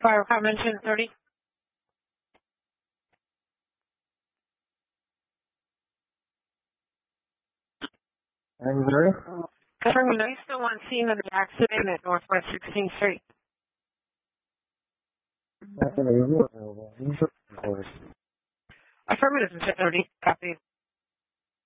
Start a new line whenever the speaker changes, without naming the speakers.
Fire comment 1030. Confirming, are you still on scene of the accident at Northwest 16th Street? Affirmative 1030. Copy.